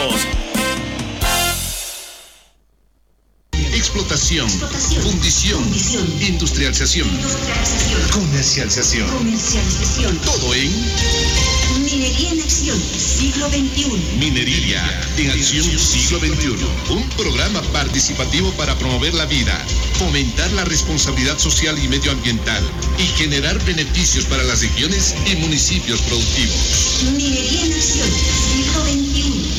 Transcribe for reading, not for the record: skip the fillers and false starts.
productos. Explotación, fundición, industrialización, comercialización. Todo en Minería en Acción, siglo XXI. Minería en Acción, siglo XXI. Un programa participativo para promover la vida, fomentar la responsabilidad social y medioambiental y generar beneficios para las regiones y municipios productivos. Minería en Acción, siglo XXI.